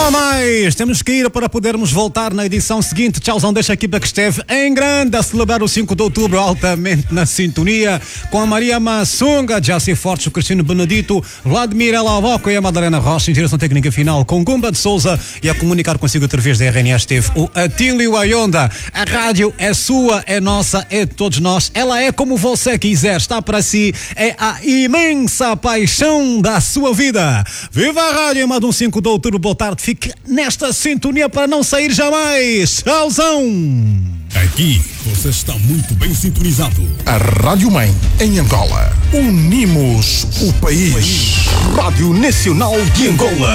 Não há mais, temos que ir para podermos voltar na edição seguinte. Tchauzão, deixa a equipa que esteve em grande a celebrar o 5 de outubro, altamente na sintonia, com a Maria Massunga, Jaci Fortes, o Cristiano Benedito, Vladimir Elavoco e a Madalena Rocha, em direção técnica final com Gumba de Souza, e a comunicar consigo através da RNS esteve o Atílio Ayonda. A rádio é sua, é nossa, é de todos nós, ela é como você quiser, está para si, é a imensa paixão da sua vida. Viva a rádio, mais um 5 de outubro, boa tarde, fique nesta sintonia para não sair jamais. Tchauzão! Aqui você está muito bem sintonizado. A Rádio Mãe em Angola. Unimos o país. Rádio Nacional de Angola.